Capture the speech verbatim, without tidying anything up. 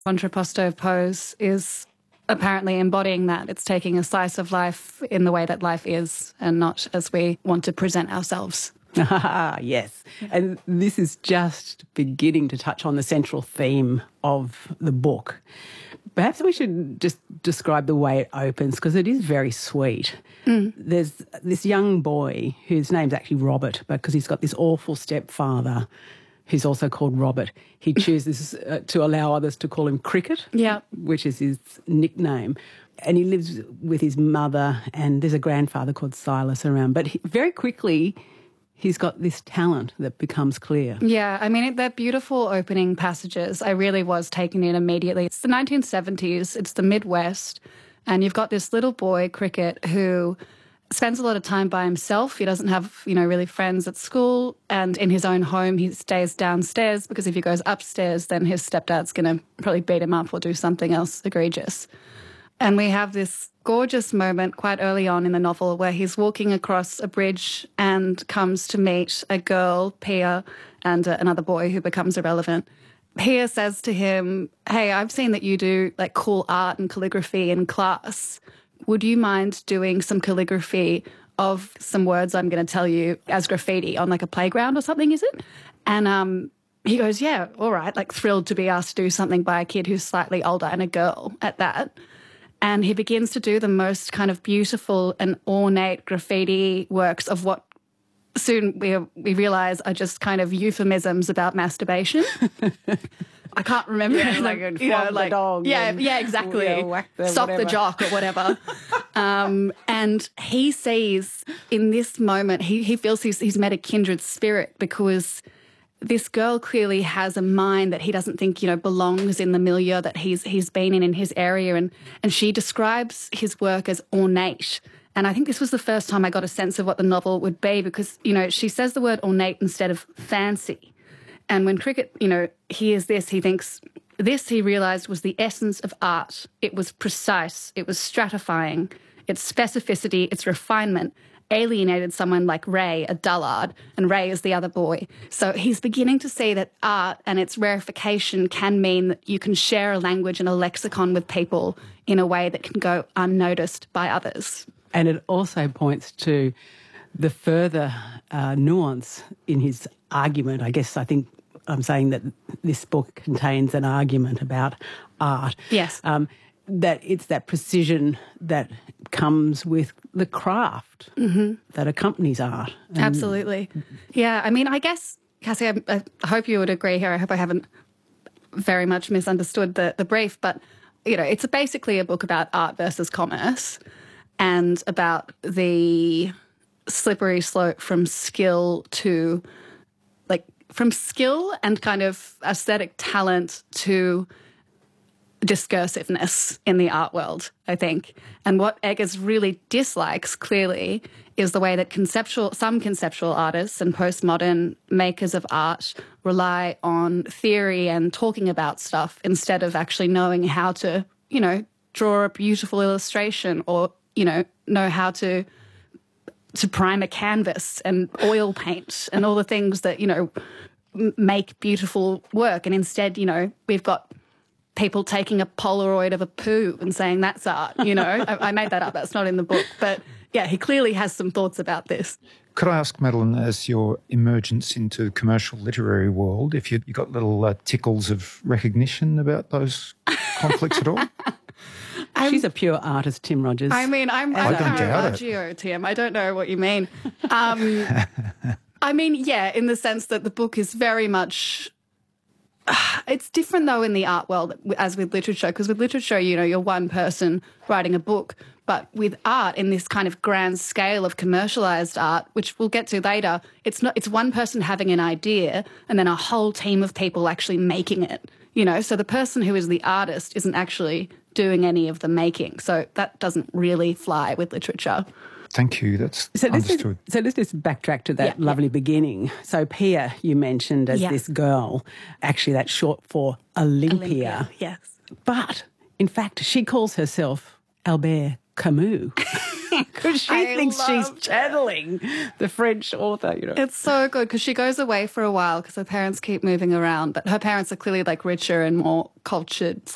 Contrapposto pose is apparently embodying that. It's taking a slice of life in the way that life is and not as we want to present ourselves. Yes. And this is just beginning to touch on the central theme of the book. Perhaps we should just describe the way it opens, because it is very sweet. Mm. There's this young boy whose name's actually Robert, because he's got this awful stepfather who's also called Robert. He chooses uh, to allow others to call him Cricket, yeah, which is his nickname. And he lives with his mother, and there's a grandfather called Silas around. But he, very quickly, he's got this talent that becomes clear. Yeah, I mean, they're beautiful opening passages. I really was taken in immediately. It's the nineteen seventies, it's the Midwest, and you've got this little boy, Cricket, who spends a lot of time by himself. He doesn't have, you know, really friends at school, and in his own home he stays downstairs because if he goes upstairs then his stepdad's going to probably beat him up or do something else egregious. And we have this gorgeous moment quite early on in the novel where he's walking across a bridge and comes to meet a girl, Pia, and uh, another boy who becomes irrelevant. Pia says to him, hey, I've seen that you do like cool art and calligraphy in class. Would you mind doing some calligraphy of some words I'm going to tell you as graffiti on like a playground or something, is it? And um, he goes, yeah, all right, like thrilled to be asked to do something by a kid who's slightly older and a girl at that. And he begins to do the most kind of beautiful and ornate graffiti works of what soon we we realise are just kind of euphemisms about masturbation. I can't remember. Yeah, like a you know, the like, dog. Yeah, and, yeah, exactly. Yeah, whack the Sock whatever. the jock or whatever. um, and he sees in this moment, he, he feels he's, he's met a kindred spirit because this girl clearly has a mind that he doesn't think, you know, belongs in the milieu that he's he's been in in his area. And, and she describes his work as ornate. And I think this was the first time I got a sense of what the novel would be because, you know, she says the word ornate instead of fancy. And when Cricket, you know, hears this, he thinks this, he realised, was the essence of art. It was precise. It was stratifying. Its specificity, its refinement alienated someone like Ray, a dullard, and Ray is the other boy. So he's beginning to see that art and its rarefication can mean that you can share a language and a lexicon with people in a way that can go unnoticed by others. And it also points to the further uh, nuance in his argument. I guess I think I'm saying that this book contains an argument about art. Yes. Um, that it's that precision that comes with the craft mm-hmm. that accompanies art. And absolutely. Yeah, I mean, I guess, Cassie, I, I hope you would agree here. I hope I haven't very much misunderstood the, the brief, but, you know, it's basically a book about art versus commerce and about the slippery slope from skill to, like, from skill and kind of aesthetic talent to discursiveness in the art world, I think. And what Eggers really dislikes, clearly, is the way that conceptual, some conceptual artists and postmodern makers of art rely on theory and talking about stuff instead of actually knowing how to, you know, draw a beautiful illustration or, you know, know how to to prime a canvas and oil paint and all the things that, you know, make beautiful work. And instead, you know, we've got people taking a Polaroid of a poo and saying that's art, you know. I, I made that up. That's not in the book. But, yeah, he clearly has some thoughts about this. Could I ask, Madeline, as your emergence into the commercial literary world, if you, you got little uh, tickles of recognition about those conflicts at all? I'm, She's a pure artist, Tim Rogers. I mean, I'm, I'm Caravaggio, Tim. I don't know what you mean. Um, I mean, yeah, in the sense that the book is very much... It's different, though, in the art world as with literature, because with literature, you know, you're one person writing a book. But with art, in this kind of grand scale of commercialised art, which we'll get to later, it's not. It's one person having an idea and then a whole team of people actually making it, you know. So the person who is the artist isn't actually doing any of the making. So that doesn't really fly with literature. Thank you. That's so understood. Is, so let's just backtrack to that yeah, lovely yeah. beginning. So Pia, you mentioned as yeah. this girl. Actually, that's short for Olympia. Olympia, yes. But, in fact, she calls herself Albert Camus because she I thinks she's that. channeling the French author, you know. It's so good because she goes away for a while because her parents keep moving around, but her parents are clearly, like, richer and more cultured